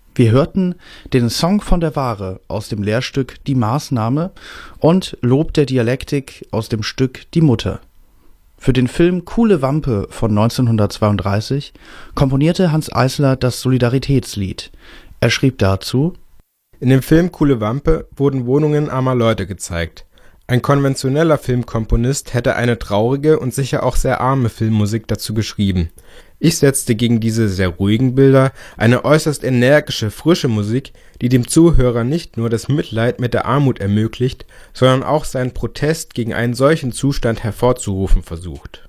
Wir hörten den Song von der Ware aus dem Lehrstück Die Maßnahme und Lob der Dialektik aus dem Stück Die Mutter. Für den Film Kuhle Wampe von 1932 komponierte Hanns Eisler das Solidaritätslied. Er schrieb dazu: In dem Film Kuhle Wampe wurden Wohnungen armer Leute gezeigt. Ein konventioneller Filmkomponist hätte eine traurige und sicher auch sehr arme Filmmusik dazu geschrieben. Ich setzte gegen diese sehr ruhigen Bilder eine äußerst energische, frische Musik, die dem Zuhörer nicht nur das Mitleid mit der Armut ermöglicht, sondern auch seinen Protest gegen einen solchen Zustand hervorzurufen versucht